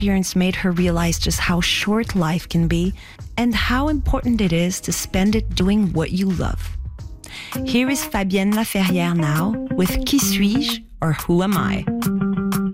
experience made her realize just how short life can be and how important it is to spend it doing what you love. Here is Fabienne Laferrière now with Qui suis-je or Who am I?